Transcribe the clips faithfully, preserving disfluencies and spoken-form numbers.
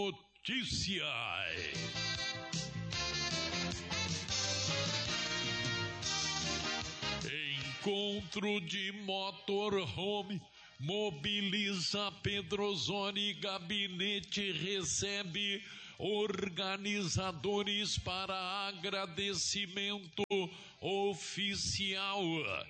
Notícias. Encontro de motorhome mobiliza Pedro Osório e gabinete recebe organizadores para agradecimento oficial.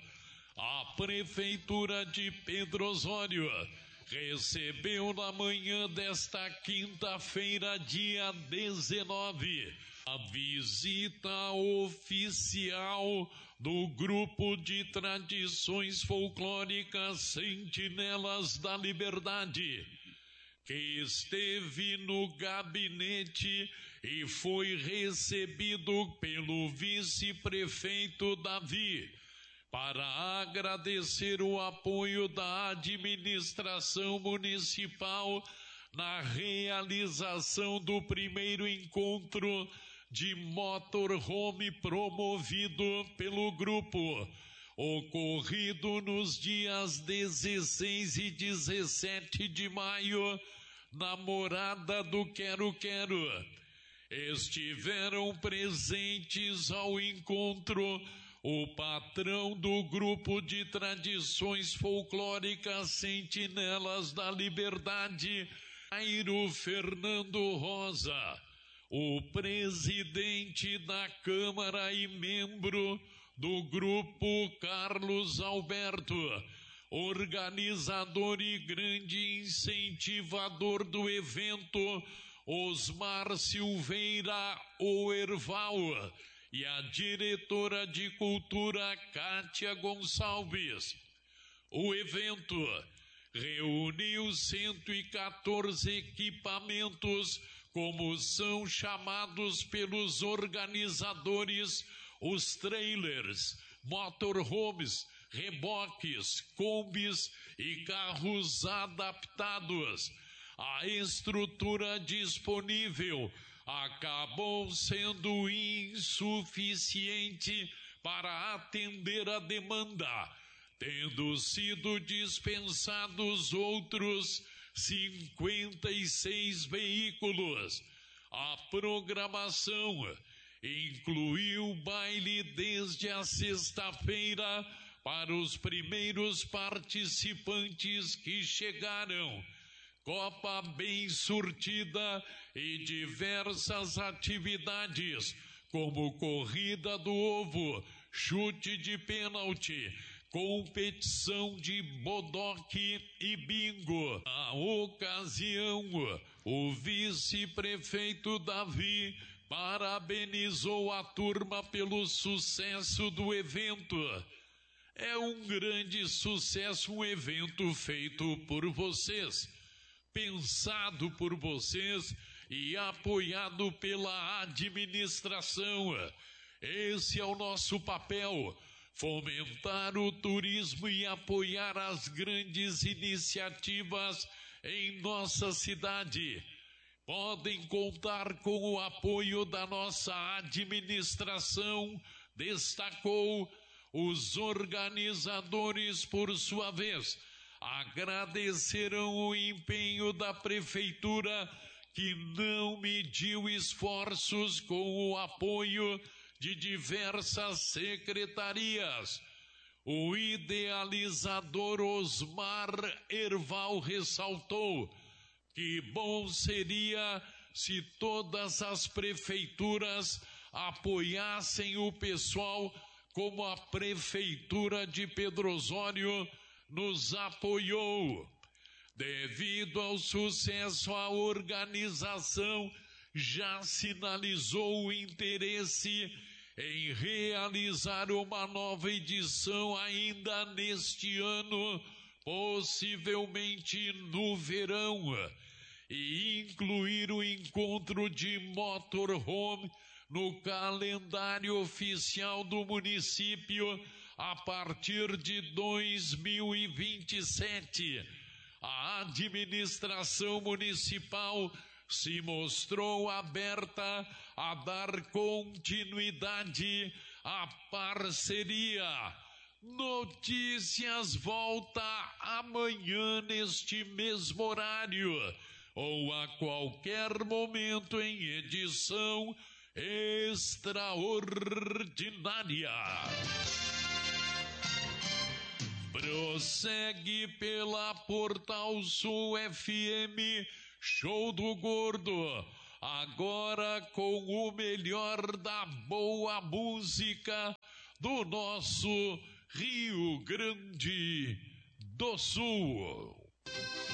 A Prefeitura de Pedro Osório recebeu na manhã desta quinta-feira, dia dezenove, a visita oficial do Grupo de Tradições Folclóricas Sentinelas da Liberdade, que esteve no gabinete e foi recebido pelo vice-prefeito Davi, para agradecer o apoio da administração municipal na realização do primeiro encontro de motorhome promovido pelo grupo, ocorrido nos dias dezesseis e dezessete de maio, na Morada do Quero Quero. Estiveram presentes ao encontro o patrão do Grupo de Tradições Folclóricas Sentinelas da Liberdade, Jairo Fernando Rosa, o presidente da Câmara e membro do grupo, Carlos Alberto, organizador e grande incentivador do evento, Osmar Silveira Oerval, e a diretora de Cultura, Kátia Gonçalves. O evento reuniu cento e quatorze equipamentos, como são chamados pelos organizadores os trailers, motorhomes, reboques, combis e carros adaptados. A estrutura disponível acabou sendo insuficiente para atender a demanda, tendo sido dispensados outros cinquenta e seis veículos. A programação incluiu baile desde a sexta-feira para os primeiros participantes que chegaram, Copa bem surtida e diversas atividades, como corrida do ovo, chute de pênalti, competição de bodoque e bingo. Na ocasião, o vice-prefeito Davi parabenizou a turma pelo sucesso do evento. É um grande sucesso, um evento feito por vocês, pensado por vocês e apoiado pela administração. Esse é o nosso papel: fomentar o turismo e apoiar as grandes iniciativas em nossa cidade. Podem contar com o apoio da nossa administração, destacou. Os organizadores, por sua vez, agradeceram o empenho da Prefeitura, que não mediu esforços com o apoio de diversas secretarias. O idealizador Osmar Erval ressaltou que bom seria se todas as prefeituras apoiassem o pessoal como a Prefeitura de Pedro Osório nos apoiou. Devido ao sucesso, a organização já sinalizou o interesse em realizar uma nova edição ainda neste ano, possivelmente no verão, e incluir o encontro de motorhome no calendário oficial do município a partir de dois mil e vinte e sete. A administração municipal se mostrou aberta a dar continuidade à parceria. Notícias volta amanhã neste mesmo horário. ou a qualquer momento em edição extraordinária. Prossegue pela Portal Sul F M, Show do Gordo, agora com o melhor da boa música do nosso Rio Grande do Sul.